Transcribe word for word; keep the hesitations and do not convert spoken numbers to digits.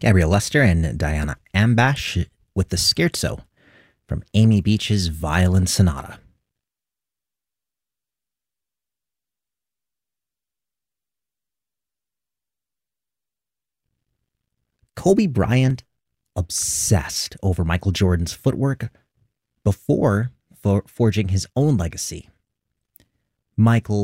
Gabrielle Lester and Diana Ambash with the Scherzo from Amy Beach's Violin Sonata. Kobe Bryant obsessed over Michael Jordan's footwork before for forging his own legacy. Michael